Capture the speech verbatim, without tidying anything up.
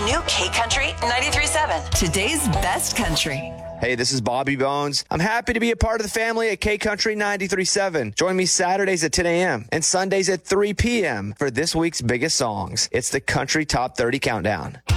The new K Country ninety-three point seven. Today's best country. Hey, this is Bobby Bones. I'm happy to be a part of the family at K Country ninety-three point seven. Join me Saturdays at ten a.m. and Sundays at three p.m. for this week's biggest songs. It's the Country Top thirty Countdown.